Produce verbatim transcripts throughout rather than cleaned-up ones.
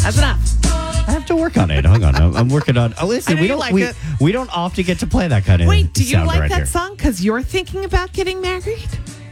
That's enough. I have to work on it. Hang on, I'm, I'm working on. Oh, listen, I know we you don't like we, it. we don't often get to play that kind of. Wait, do you sound like right that here. song because you're thinking about getting married?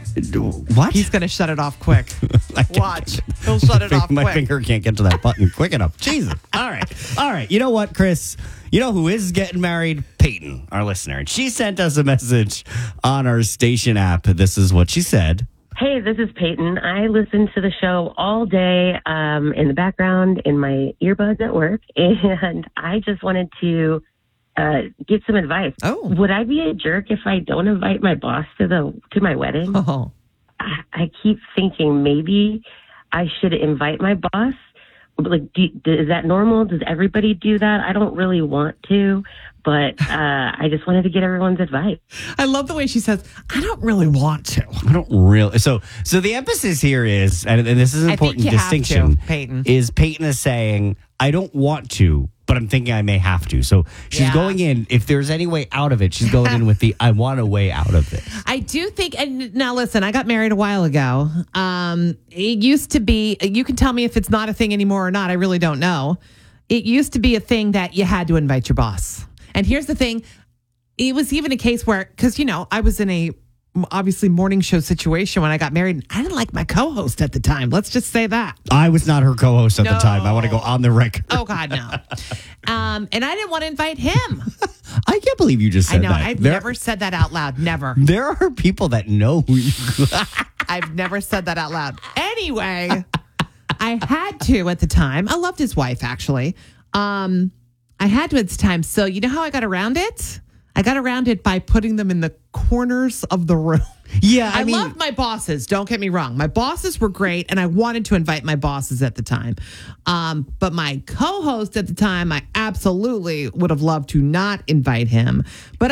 What? He's going to shut it off quick. I can't Watch. get- He'll shut it My- off My quick. finger can't get to that button quick enough. Jesus. All right. All right. You know what, Chris? You know who is getting married? Peyton, our listener. And she sent us a message on our station app. This is what she said. Hey, this is Peyton. I listen to the show all day um, in the background in my earbuds at work, and I just wanted to uh, get some advice. Oh. Would I be a jerk if I don't invite my boss to the to my wedding? Oh. I, I keep thinking maybe I should invite my boss. Like, do, is that normal? Does everybody do that? I don't really want to, but uh, I just wanted to get everyone's advice. I love the way she says, I don't really want to. I don't really. So, so the emphasis here is, and, and this is an I think important you have distinction. to, Peyton. Is Peyton is saying, I don't want to, but I'm thinking I may have to. So she's Yeah. going in. If there's any way out of it, she's going in with the I want a way out of it. I do think, and now listen, I got married a while ago. Um, it used to be, you can tell me if it's not a thing anymore or not. I really don't know. It used to be a thing that you had to invite your boss. And here's the thing. It was even a case where, because, you know, I was in a obviously morning show situation when I got married. I didn't like my co-host at the time. Let's just say that. I was not her co-host at the No. time. I want to go on the record. Oh, God, no. um, and I didn't want to invite him. I can't believe you just said I know. that. I've there, never said that out loud. Never. There are people that know who you. I've never said that out loud. Anyway, I had to at the time. I loved his wife, actually. Um, I had to at the time. So you know how I got around it? I got around it by putting them in the corners of the room. Yeah, I, I, mean, loved my bosses. Don't get me wrong. My bosses were great, and I wanted to invite my bosses at the time. Um, but my co-host at the time, I absolutely would have loved to not invite him. But